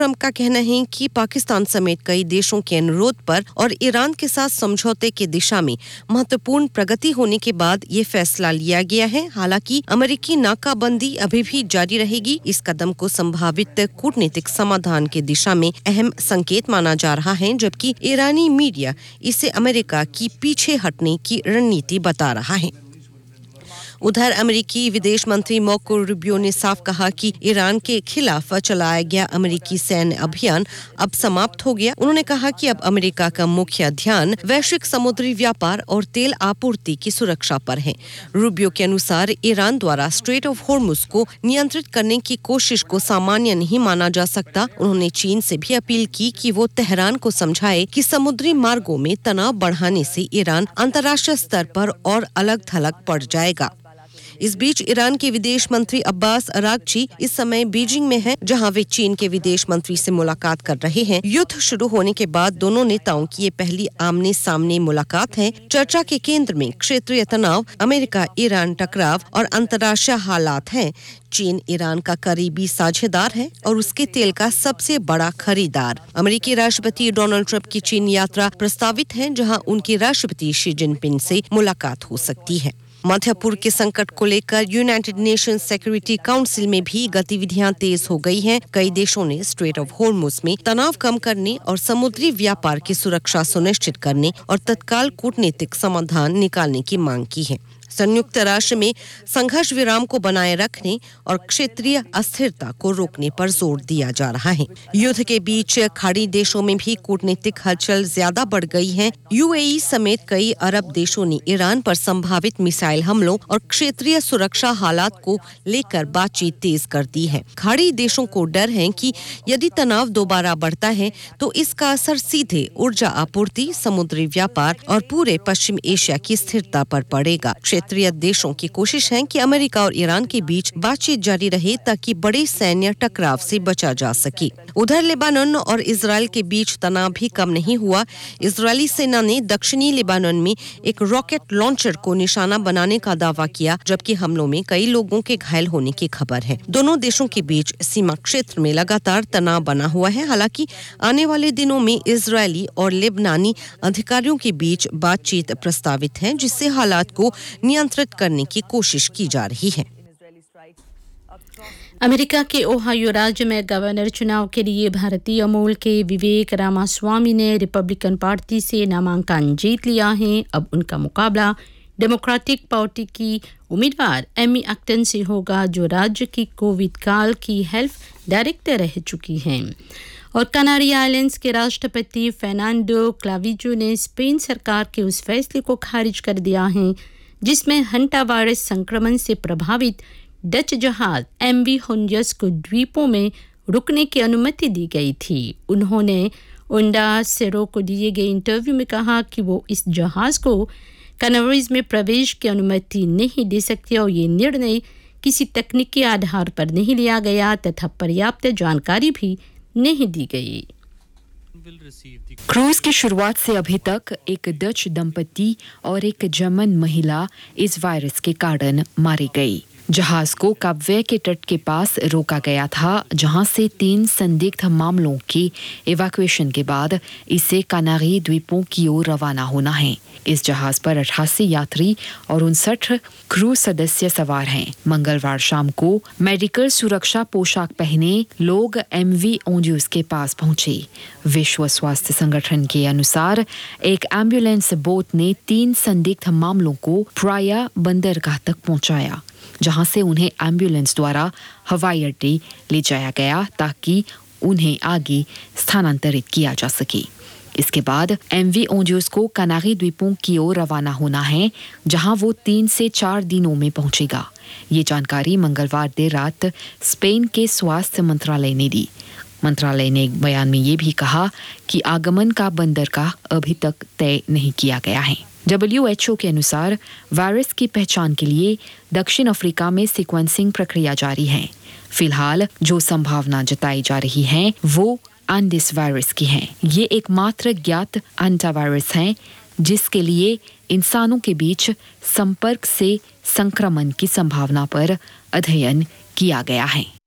Trump का कहना है कि पाकिस्तान समेत कई देशों के अनुरोध पर और ईरान के साथ समझौते की दिशा में महत्वपूर्ण प्रगति होने के बाद ये फैसला लिया गया है। हालांकि अमेरिकी नाकाबंदी अभी भी जारी रहेगी। इस कदम को संभावित कूटनीतिक समाधान की दिशा में अहम संकेत माना जा रहा है, जबकि ईरानी मीडिया इसे अमेरिका की पीछे हटने की रणनीति बता रहा है। उधर अमेरिकी विदेश मंत्री मार्को रूबियो ने साफ कहा कि ईरान के खिलाफ चलाया गया अमेरिकी सैन्य अभियान अब समाप्त हो गया। उन्होंने कहा कि अब अमेरिका का मुख्य ध्यान वैश्विक समुद्री व्यापार और तेल आपूर्ति की सुरक्षा पर है। रूबियो के अनुसार ईरान द्वारा स्ट्रेट ऑफ हॉर्मुज को नियंत्रित करने की कोशिश को सामान्य नहीं माना जा सकता। उन्होंने चीन से भी अपील की कि वो तेहरान को समझाए कि समुद्री मार्गों में तनाव बढ़ाने से ईरान अंतर्राष्ट्रीय स्तर पर और अलग थलग पड़ जाएगा। इस बीच ईरान के विदेश मंत्री अब्बास अरागची इस समय बीजिंग में हैं, जहां वे चीन के विदेश मंत्री से मुलाकात कर रहे हैं। युद्ध शुरू होने के बाद दोनों नेताओं की ये पहली आमने-सामने मुलाकात है। चर्चा के केंद्र में क्षेत्रीय तनाव, अमेरिका ईरान टकराव और अंतर्राष्ट्रीय हालात हैं। चीन ईरान का करीबी साझेदार है और उसके तेल का सबसे बड़ा खरीदार। अमेरिकी राष्ट्रपति डोनाल्ड ट्रंप की चीन यात्रा प्रस्तावित है, जहां उनकी राष्ट्रपति शी जिनपिंग से मुलाकात हो सकती है। मध्य पूर्व के संकट को लेकर यूनाइटेड नेशंस सिक्योरिटी काउंसिल में भी गतिविधियां तेज हो गई हैं। कई देशों ने स्ट्रेट ऑफ हॉर्मुज में तनाव कम करने और समुद्री व्यापार की सुरक्षा सुनिश्चित करने और तत्काल कूटनीतिक समाधान निकालने की मांग की है। संयुक्त राष्ट्र में संघर्ष विराम को बनाए रखने और क्षेत्रीय अस्थिरता को रोकने पर जोर दिया जा रहा है। युद्ध के बीच खाड़ी देशों में भी कूटनीतिक हलचल ज्यादा बढ़ गई है। यूएई समेत कई अरब देशों ने ईरान पर संभावित मिसाइल हमलों और क्षेत्रीय सुरक्षा हालात को लेकर बातचीत तेज कर दी है। खाड़ी देशों को डर है कि यदि तनाव दोबारा बढ़ता है तो इसका असर सीधे ऊर्जा आपूर्ति, समुद्री व्यापार और पूरे पश्चिम एशिया की स्थिरता पर पड़ेगा। क्षेत्रीय देशों की कोशिश है कि अमेरिका और ईरान के बीच बातचीत जारी रहे ताकि बड़े सैन्य टकराव से बचा जा सके। उधर लेबानन और इजराइल के बीच तनाव भी कम नहीं हुआ। इजरायली सेना ने दक्षिणी लेबानन में एक रॉकेट लॉन्चर को निशाना बनाने का दावा किया, जबकि हमलों में कई लोगों के घायल होने की खबर है। दोनों देशों के बीच सीमा क्षेत्र में लगातार तनाव बना हुआ है। हालांकि आने वाले दिनों में इजरायली और लेबनानी अधिकारियों के बीच बातचीत प्रस्तावित है, जिससे हालात को नियंत्रित करने की कोशिश की जा रही है। अमेरिका के ओहायो राज्य में गवर्नर चुनाव के लिए भारतीय मूल के विवेक रामास्वामी ने रिपब्लिकन पार्टी से नामांकन जीत लिया है। अब उनका मुकाबला डेमोक्रेटिक पार्टी की उम्मीदवार एमी एक्टन से होगा, जो राज्य की कोविड काल की हेल्थ डायरेक्टर रह चुकी हैं। और कनारी आइलैंड्स के राष्ट्रपति फर्नांडो क्लाविजो ने स्पेन सरकार के उस फैसले को खारिज कर दिया है जिसमें हंटा वायरस संक्रमण से प्रभावित डच जहाज एमवी होंजस को द्वीपों में रुकने की अनुमति दी गई थी। उन्होंने ओंडा सेरो को दिए गए इंटरव्यू में कहा कि वो इस जहाज को कनारीज में प्रवेश की अनुमति नहीं दे सकते और ये निर्णय किसी तकनीकी आधार पर नहीं लिया गया तथा पर्याप्त जानकारी भी नहीं दी गई। क्रूज की शुरुआत से अभी तक एक डच दंपति और एक जर्मन महिला इस वायरस के कारण मारी गई। जहाज को काबवे के तट के पास रोका गया था, जहां से 3 संदिग्ध मामलों की इवैक्यूएशन के बाद इसे कनारी द्वीपों की ओर रवाना होना है। इस जहाज पर 88 यात्री और 59 क्रू सदस्य सवार हैं। मंगलवार शाम को मेडिकल सुरक्षा पोशाक पहने लोग एमवी ओंजूस के पास पहुंचे। विश्व स्वास्थ्य संगठन के अनुसार एक एम्बुलेंस बोट ने 3 संदिग्ध मामलों को प्राया बंदरगाह तक पहुंचाया, जहां से उन्हें एम्बुलेंस द्वारा हवाई अड्डे ले जाया गया ताकि उन्हें आगे स्थानांतरित किया जा सके। इसके बाद एमवी ओंजूस को कनारी द्वीपों की ओर रवाना होना है, जहां वो 3 से 4 दिनों में पहुंचेगा। ये जानकारी मंगलवार देर रात स्पेन के स्वास्थ्य मंत्रालय ने दी। मंत्रालय ने एक बयान में ये भी कहा कि आगमन का बंदरगाह अभी तक तय नहीं किया गया है। WHO के अनुसार वायरस की पहचान के लिए दक्षिण अफ्रीका में सीक्वेंसिंग प्रक्रिया जारी है। फिलहाल जो संभावना जताई जा रही है वो एंडिस वायरस की है। ये एकमात्र ज्ञात एंटावायरस है जिसके लिए इंसानों के बीच संपर्क से संक्रमण की संभावना पर अध्ययन किया गया है।